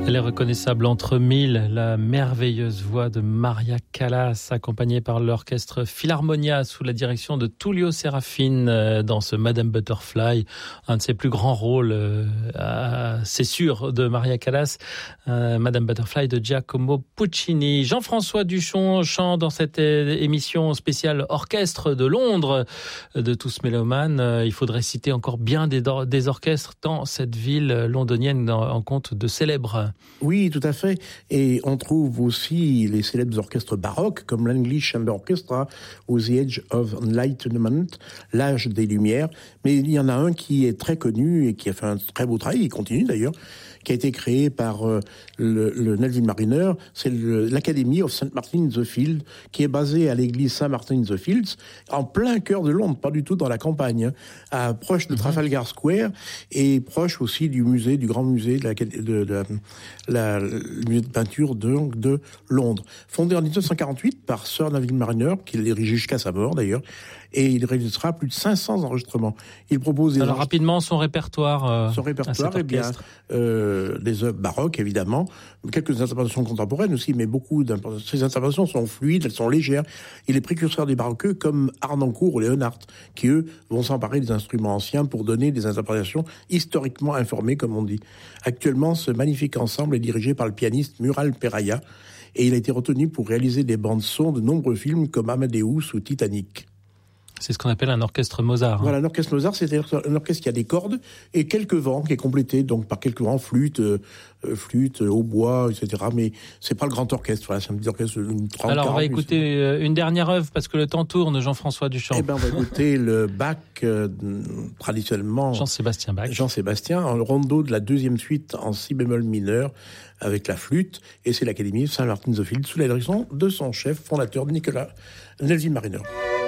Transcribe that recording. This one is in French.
Elle est reconnaissable entre mille, la merveilleuse voix de Maria Callas, accompagnée par l'orchestre Philharmonia sous la direction de Tullio Serafin dans ce Madame Butterfly, un de ses plus grands rôles, c'est sûr, de Maria Callas, Madame Butterfly de Giacomo Puccini. Jean-François Duchon chante dans cette émission spéciale orchestre de Londres de Tous Mélomanes. Il faudrait citer encore bien des orchestres dans cette ville londonienne en compte de célèbres. Oui, tout à fait. Et on trouve aussi les célèbres orchestres baroques, comme l'English Chamber Orchestra ou The Age of Enlightenment, l'âge des Lumières. Mais il y en a un qui est très connu et qui a fait un très beau travail, il continue d'ailleurs, qui a été créé par le Neville Mariner, c'est l'Academy of St. Martin in the Fields, qui est basée à l'église Saint-Martin in the Fields, en plein cœur de Londres, pas du tout dans la campagne, proche de Trafalgar Square et proche aussi du musée, du grand musée le musée de peinture de Londres. Fondé en 1948 par Sir Neville Mariner, qui l'a dirigé jusqu'à sa mort d'ailleurs, et il réalisera plus de 500 enregistrements. Il propose Alors rapidement son répertoire. Eh bien, des œuvres baroques évidemment, quelques interprétations contemporaines aussi, mais ces interprétations sont fluides, elles sont légères. Il est précurseur des baroqueux comme Harnoncourt ou Leonhardt, qui eux vont s'emparer des instruments anciens pour donner des interprétations historiquement informées, comme on dit. Actuellement, ce magnifique ensemble est dirigé par le pianiste Mural Peraya, et il a été retenu pour réaliser des bandes son de nombreux films comme Amadeus ou Titanic. C'est ce qu'on appelle un orchestre Mozart. Voilà, un orchestre Mozart, c'est-à-dire un orchestre qui a des cordes et quelques vents, qui est complété donc par quelques vents, flûte, hautbois, etc. Mais c'est pas le grand orchestre, voilà, c'est un petit orchestre d'une 30. Alors on va écouter une dernière œuvre parce que le temps tourne, Jean-François Duchamp. Eh ben, on va écouter le Bach, traditionnellement. Jean-Sébastien Bach. Jean-Sébastien, un rondo de la deuxième suite en si bémol mineur avec la flûte, et c'est l'Académie Saint-Martin-in-the-Fields sous la direction de son chef fondateur Nicolas Neville Mariner.